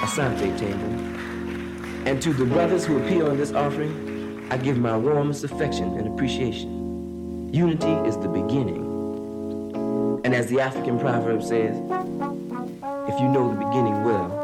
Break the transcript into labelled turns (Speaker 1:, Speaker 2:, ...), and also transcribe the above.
Speaker 1: Asante table. And to the brothers who appear on this offering, I give my warmest affection and appreciation. Unity is the beginning. And as the African proverb says, if you know the beginning well,